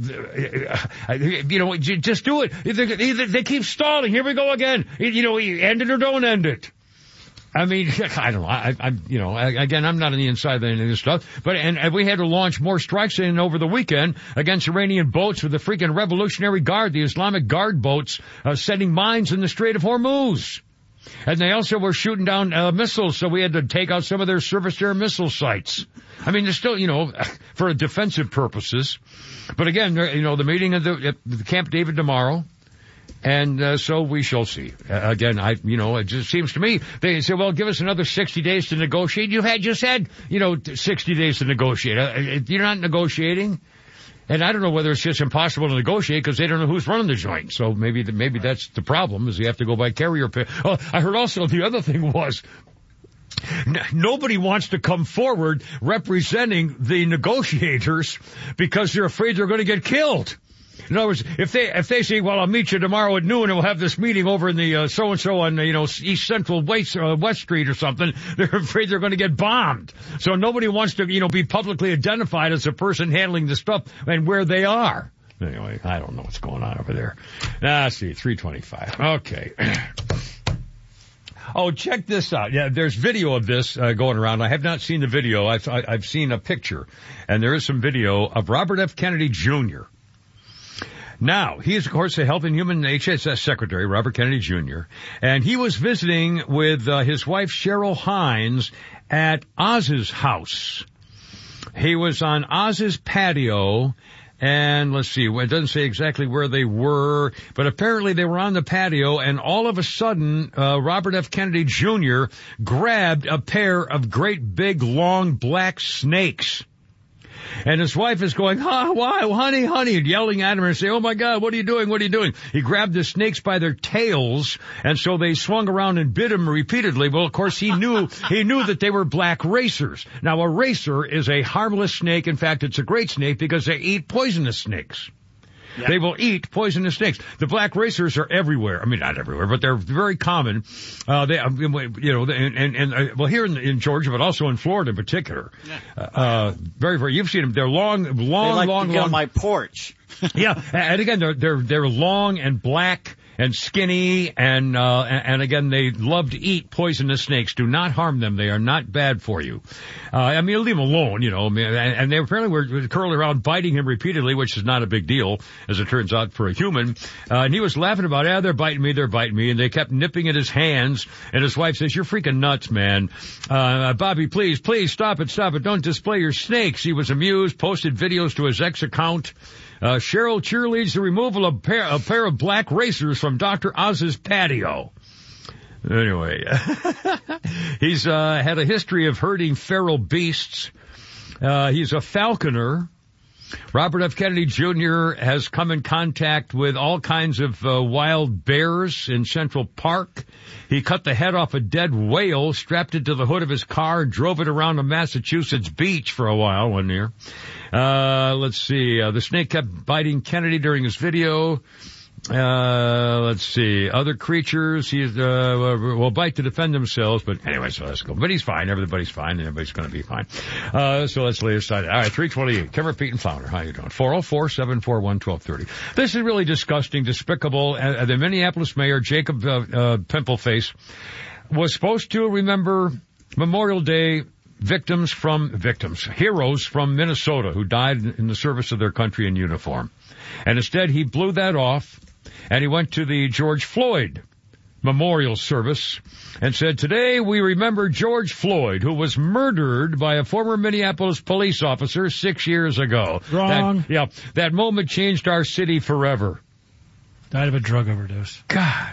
just do it. Either they keep stalling. Here we go again. End it or don't end it. I mean, I don't know. Again, I'm not on the inside of any of this stuff, but, and we had to launch more strikes in over the weekend against Iranian boats with the freaking Revolutionary Guard, the Islamic Guard boats, setting mines in the Strait of Hormuz. And they also were shooting down missiles, so we had to take out some of their surface air missile sites. I mean, they're still, for defensive purposes. But again, the meeting at the Camp David tomorrow. And so we shall see. Again, it just seems to me, they say, well, give us another 60 days to negotiate. You just had 60 days to negotiate. You're not negotiating. And I don't know whether it's just impossible to negotiate because they don't know who's running the joint. So maybe that's the problem, is you have to go by carrier pay. Oh, I heard also the other thing was, nobody wants to come forward representing the negotiators because they're afraid they're going to get killed. In other words, if they say, well, I'll meet you tomorrow at noon and we'll have this meeting over in the so-and-so on, East Central West Street or something, they're afraid they're going to get bombed. So nobody wants to, be publicly identified as a person handling the stuff and where they are. Anyway, I don't know what's going on over there. See, 325. Okay. Oh, check this out. Yeah, there's video of this going around. I have not seen the video. I've seen a picture. And there is some video of Robert F. Kennedy Jr. Now, he is, of course, the Health and Human HHS Secretary, Robert Kennedy Jr., and he was visiting with his wife, Cheryl Hines, at Oz's house. He was on Oz's patio, and let's see, it doesn't say exactly where they were, but apparently they were on the patio, and all of a sudden, Robert F. Kennedy Jr. grabbed a pair of great big long black snakes. And his wife is going, why, honey, and yelling at him and saying, oh my God, what are you doing? What are you doing? He grabbed the snakes by their tails, and so they swung around and bit him repeatedly. Well, of course, he knew that they were black racers. Now, a racer is a harmless snake. In fact, it's a great snake because they eat poisonous snakes. Yeah. They will eat poisonous snakes. The black racers are everywhere. I mean, not everywhere, but they're very common. Well, here in Georgia, but also in Florida in particular. Yeah. Very, very, you've seen them. They're long, they like to get on my porch. Yeah. And again, they're long and black and skinny, and again, they love to eat poisonous snakes. Do not harm them. They are not bad for you. Leave them alone, and they apparently were curling around biting him repeatedly, which is not a big deal, as it turns out, for a human. And he was laughing about, they're biting me, and they kept nipping at his hands, and his wife says, you're freaking nuts, man. Bobby, please, stop it, don't display your snakes. He was amused, posted videos to his ex account. Cheryl cheerleads the removal of a pair of black racers from Dr. Oz's patio. Anyway, he's had a history of herding feral beasts. He's a falconer. Robert F. Kennedy Jr. has come in contact with all kinds of wild bears in Central Park. He cut the head off a dead whale, strapped it to the hood of his car, drove it around a Massachusetts beach for a while one year. Let's see. The snake kept biting Kennedy during his video. Let's see. Other creatures, will bite to defend themselves, but anyway, so let's go. But he's fine. Everybody's fine, and everybody's going to be fine. So let's lay aside. All right, 328. Kimmer, Pete, and Flounder. How you doing? 404-741-1230. This is really disgusting, despicable. The Minneapolis mayor, Jacob Pimpleface, was supposed to remember Memorial Day heroes from Minnesota who died in the service of their country in uniform. And instead, he blew that off, and he went to the George Floyd memorial service and said, today we remember George Floyd, who was murdered by a former Minneapolis police officer 6 years ago. Wrong. That moment changed our city forever. Died of a drug overdose. God.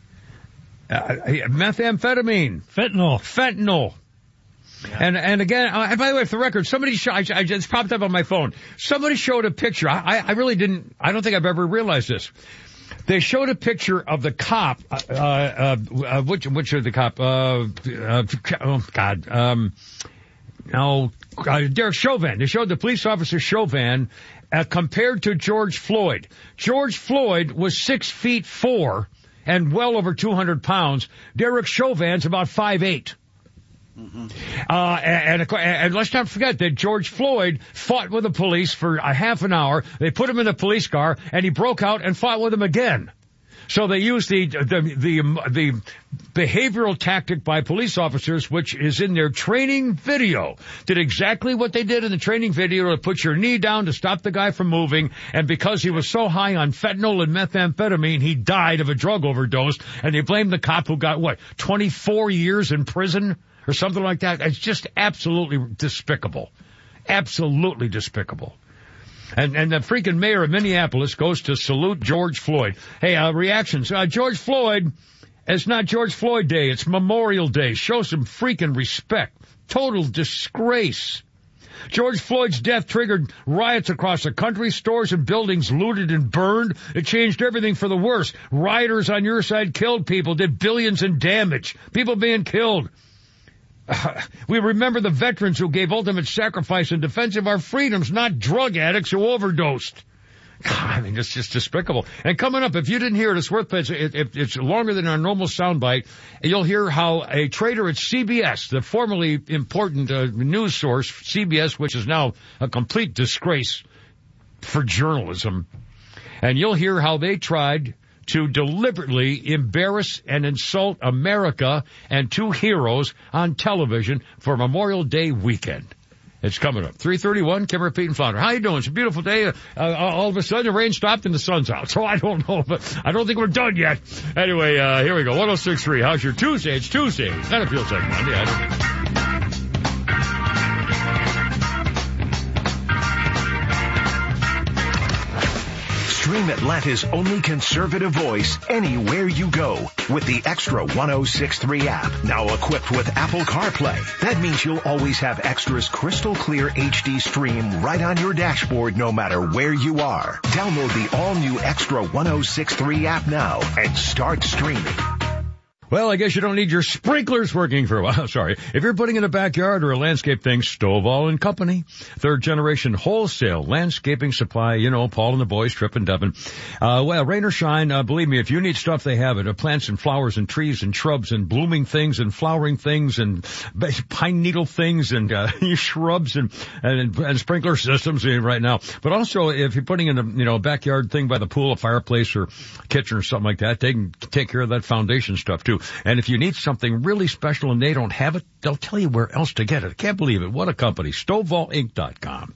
Methamphetamine. Fentanyl. Yeah. And again, and by the way, for the record, somebody I just popped up on my phone. Somebody showed a picture. I really didn't, I don't think I've ever realized this. They showed a picture of the cop, which of the cop, Derek Chauvin. They showed the police officer Chauvin, compared to George Floyd. George Floyd was 6'4" and well over 200 pounds. Derek Chauvin's about 5'8". Mm-hmm. And let's not forget that George Floyd fought with the police for a half an hour. They put him in a police car, and he broke out and fought with them again. So they use the behavioral tactic by police officers, which is in their training video. Did exactly what they did in the training video to put your knee down to stop the guy from moving. And because he was so high on fentanyl and methamphetamine, he died of a drug overdose. And they blamed the cop who got, 24 years in prison or something like that. It's just absolutely despicable. Absolutely despicable. And the freaking mayor of Minneapolis goes to salute George Floyd. Hey, reactions. George Floyd, it's not George Floyd Day. It's Memorial Day. Show some freaking respect. Total disgrace. George Floyd's death triggered riots across the country, stores and buildings looted and burned. It changed everything for the worse. Rioters on your side killed people, did billions in damage. People being killed. We remember the veterans who gave ultimate sacrifice in defense of our freedoms, not drug addicts who overdosed. God, I mean, it's just despicable. And coming up, if you didn't hear it, it's worth it. It's longer than our normal soundbite. You'll hear how a trader at CBS, the formerly important news source, CBS, which is now a complete disgrace for journalism, and you'll hear how they tried to deliberately embarrass and insult America and two heroes on television for Memorial Day weekend. It's coming up. 3:31, Kimmer, Pete, and Flounder. How you doing? It's a beautiful day. All of a sudden, the rain stopped and the sun's out. So I don't know, but I don't think we're done yet. Anyway, here we go. 106.3. How's your Tuesday? It's Tuesday. Kind of feels like Monday. I don't know. Stream Atlanta's only conservative voice anywhere you go with the Extra 106.3 app. Now equipped with Apple CarPlay. That means you'll always have Extra's crystal clear HD stream right on your dashboard no matter where you are. Download the all-new Extra 106.3 app now and start streaming. Well, I guess you don't need your sprinklers working for a while. Sorry. If you're putting in a backyard or a landscape thing, Stovall & Company. Third generation wholesale landscaping supply. You know, Paul and the boys tripping, dubbing. Well, rain or shine, believe me, if you need stuff, they have it. Plants and flowers and trees and shrubs and blooming things and flowering things and pine needle things and shrubs and sprinkler systems right now. But also, if you're putting in a backyard thing by the pool, a fireplace or kitchen or something like that, they can take care of that foundation stuff too. And if you need something really special and they don't have it, they'll tell you where else to get it. I can't believe it. What a company. StovallInc.com.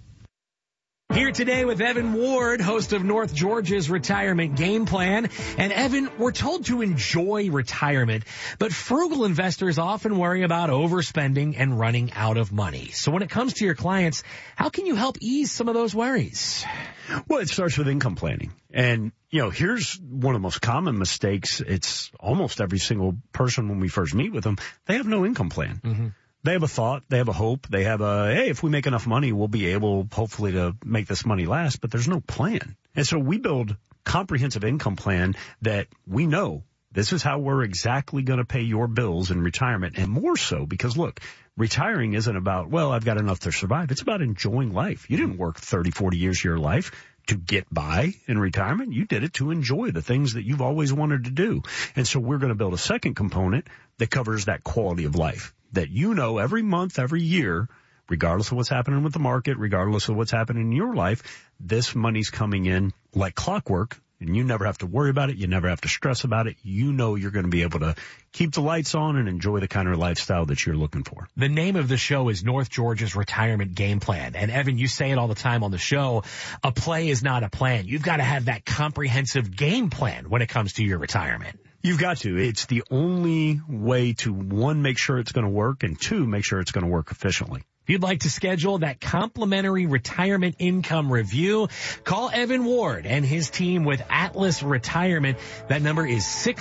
Here today with Evan Ward, host of North Georgia's Retirement Game Plan. And Evan, we're told to enjoy retirement, but frugal investors often worry about overspending and running out of money. So when it comes to your clients, how can you help ease some of those worries? Well, it starts with income planning. And, here's one of the most common mistakes. It's almost every single person when we first meet with them, they have no income plan. Mm-hmm. They have a thought, they have a hope, they have hey, if we make enough money, we'll be able, hopefully, to make this money last, but there's no plan. And so we build comprehensive income plan that we know this is how we're exactly going to pay your bills in retirement. And more so because, look, retiring isn't about, well, I've got enough to survive. It's about enjoying life. You didn't work 30, 40 years of your life to get by in retirement. You did it to enjoy the things that you've always wanted to do. And so we're going to build a second component that covers that quality of life that every month, every year, regardless of what's happening with the market, regardless of what's happening in your life, this money's coming in like clockwork. And you never have to worry about it. You never have to stress about it. You're going to be able to keep the lights on and enjoy the kind of lifestyle that you're looking for. The name of the show is North Georgia's Retirement Game Plan. And Evan, you say it all the time on the show, a play is not a plan. You've got to have that comprehensive game plan when it comes to your retirement. You've got to. It's the only way to, one, make sure it's going to work, and two, make sure it's going to work efficiently. If you'd like to schedule that complimentary retirement income review, call Evan Ward and his team with Atlas Retirement. That number is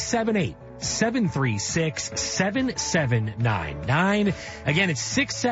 678-736-7799. Again, it's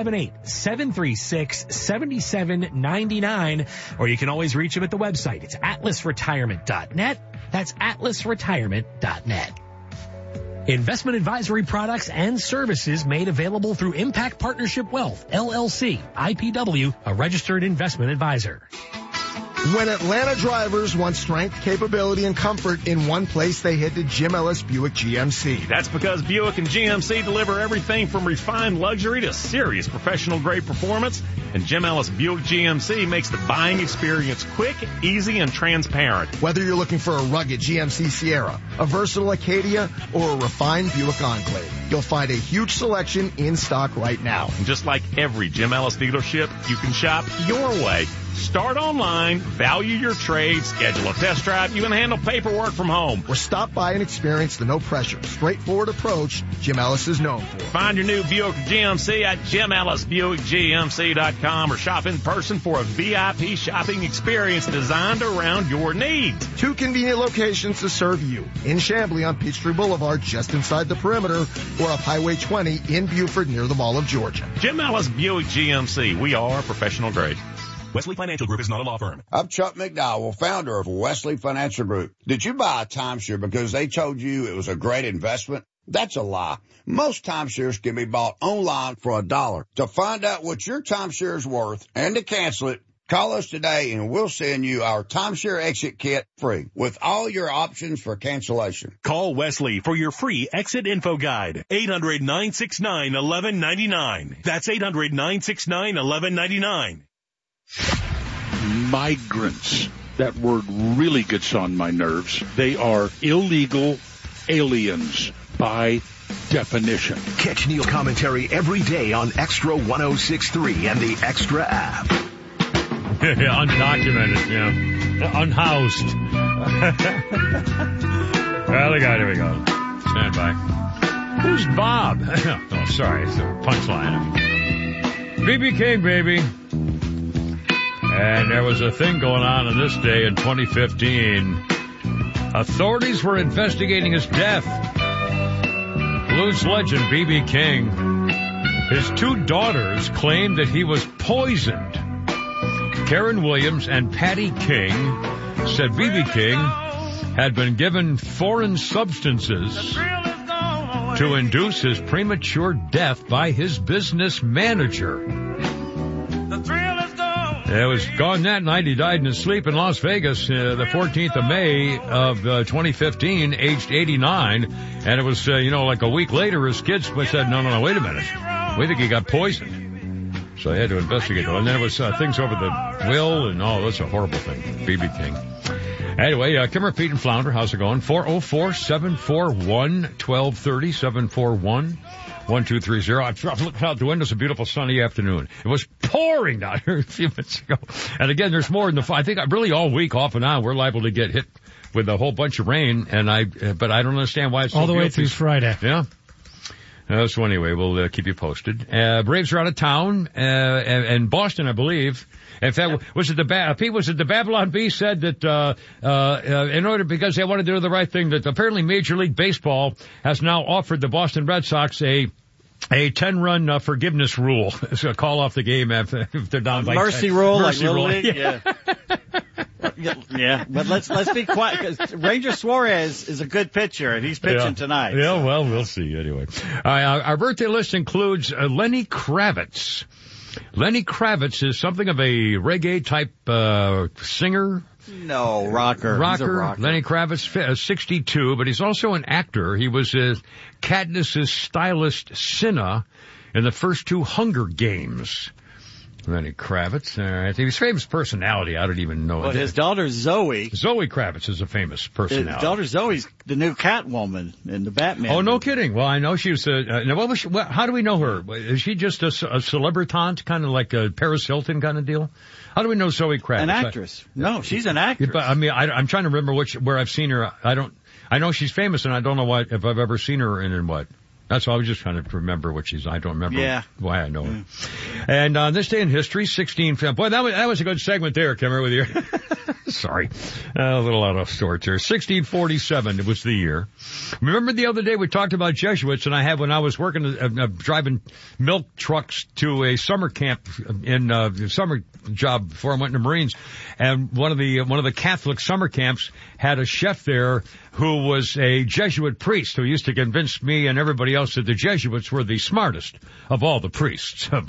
678-736-7799. Or you can always reach him at the website. It's atlasretirement.net. That's atlasretirement.net. Investment advisory products and services made available through Impact Partnership Wealth, LLC, IPW, a registered investment advisor. When Atlanta drivers want strength, capability, and comfort in one place, they head to Jim Ellis Buick GMC. That's because Buick and GMC deliver everything from refined luxury to serious professional-grade performance, and Jim Ellis Buick GMC makes the buying experience quick, easy, and transparent. Whether you're looking for a rugged GMC Sierra, a versatile Acadia, or a refined Buick Enclave, you'll find a huge selection in stock right now. And just like every Jim Ellis dealership, you can shop your way. Start online, value your trade, schedule a test drive, you can handle paperwork from home. Or stop by and experience the no-pressure, straightforward approach Jim Ellis is known for. Find your new Buick GMC at JimEllisBuickGMC.com or shop in person for a VIP shopping experience designed around your needs. 2 convenient locations to serve you. In Chamblee on Peachtree Boulevard, just inside the perimeter, or up Highway 20 in Buford near the Mall of Georgia. Jim Ellis Buick GMC. We are professional grade. Wesley Financial Group is not a law firm. I'm Chuck McDowell, founder of Wesley Financial Group. Did you buy a timeshare because they told you it was a great investment? That's a lie. Most timeshares can be bought online for $1. To find out what your timeshare is worth and to cancel it, call us today and we'll send you our timeshare exit kit free with all your options for cancellation. Call Wesley for your free exit info guide. 800-969-1199. That's 800-969-1199. Migrants. That word really gets on my nerves. They are illegal aliens by definition. Catch Neil's commentary every day on Extra 106.3 and the Extra app. Undocumented, unhoused. Well, here we go. Stand by. Who's Bob? Oh, sorry, it's a punchline. BB King, baby. And there was a thing going on this day in 2015. Authorities were investigating his death. Blues legend B.B. King. His 2 daughters claimed that he was poisoned. Karen Williams and Patty King said B.B. King had been given foreign substances to induce his premature death by his business manager. It was gone that night. He died in his sleep in Las Vegas, the 14th of May of 2015, aged 89. And it was, like a week later, his kids said, no, wait a minute. We think he got poisoned. So they had to investigate. And then it was things over the will, and that's a horrible thing. B.B. King. Anyway, Kimmer, Pete, and Flounder, how's it going? 404-741-1230, 741-1230. I'm looking out the window. It's a beautiful sunny afternoon. It was pouring down here a few minutes ago. And again, there's more in I think really all week off and on, we're liable to get hit with a whole bunch of rain. But I don't understand why it's all so the way through Friday. Yeah. So anyway, we'll keep you posted. Braves are out of town, and Boston, I believe. In fact, was it the Babylon Bee said that because they wanted to do the right thing, that apparently Major League Baseball has now offered the Boston Red Sox a 10-run forgiveness rule. So call off the game if they're down by 10. Mercy rule, Mercy like Little rule. League. Yeah, but let's be quiet because Ranger Suarez is a good pitcher and he's pitching tonight. Yeah, so. Well, we'll see anyway. Our birthday list includes Lenny Kravitz. Lenny Kravitz is something of a reggae type singer. No, rocker. Rocker. He's a rocker. Lenny Kravitz, 62, but he's also an actor. He was Katniss's stylist Cinna in the first 2 Hunger Games. Lenny Kravitz. He's a famous personality. I don't even know. Well, his daughter Zoe Kravitz is a famous personality. His daughter Zoe's the new Catwoman in the Batman. Oh, no kidding. Well, I know she was. Now, what was she? How do we know her? Is she just a celebritante, kind of like a Paris Hilton kind of deal? How do we know Zoe Kravitz? An actress. No, she's an actress. But I mean, I'm trying to remember where I've seen her. I know she's famous, and I don't know if I've ever seen her in what. That's why I was just trying to remember what I don't remember why I know her. And on this day in history, boy, that was a good segment there, Kimmer, with you. Sorry. A little out of sorts here. 1647, it was the year. Remember the other day we talked about Jesuits, and when I was working, driving milk trucks to a summer camp in summer job before I went into Marines, and one of the Catholic summer camps had a chef there who was a Jesuit priest who used to convince me and everybody else that the Jesuits were the smartest of all the priests, of all the different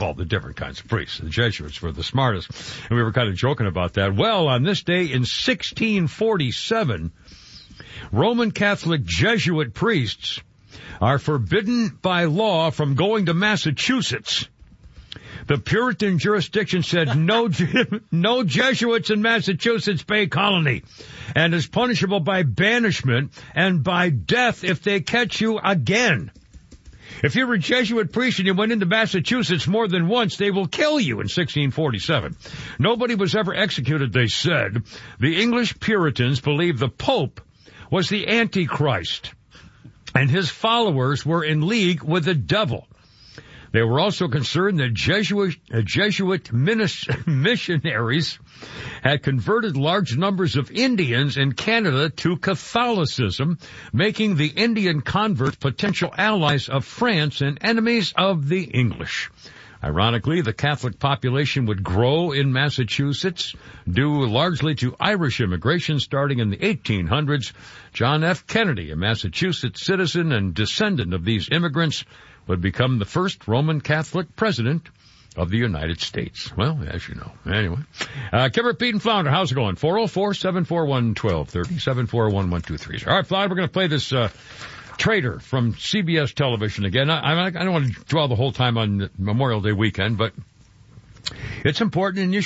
different kinds of priests. The Jesuits were the smartest. And we were kind of joking about that. Well, on this day in 1647, Roman Catholic Jesuit priests are forbidden by law from going to Massachusetts. The Puritan jurisdiction said no Jesuits in Massachusetts Bay Colony, and is punishable by banishment and by death if they catch you again. If you're a Jesuit priest and you went into Massachusetts more than once, they will kill you in 1647. Nobody was ever executed, they said. The English Puritans believed the Pope was the Antichrist, and his followers were in league with the devil. They were also concerned that Jesuit missionaries had converted large numbers of Indians in Canada to Catholicism, making the Indian converts potential allies of France and enemies of the English. Ironically, the Catholic population would grow in Massachusetts due largely to Irish immigration starting in the 1800s. John F. Kennedy, a Massachusetts citizen and descendant of these immigrants, would become the first Roman Catholic president of the United States. Well, as you know. Anyway. Kimmer, Pete, and Flounder, how's it going? 404-741-1230, 741-1230. All right, Flounder, we're going to play this Traitor from CBS television again. I don't want to dwell the whole time on Memorial Day weekend, but it's important, and you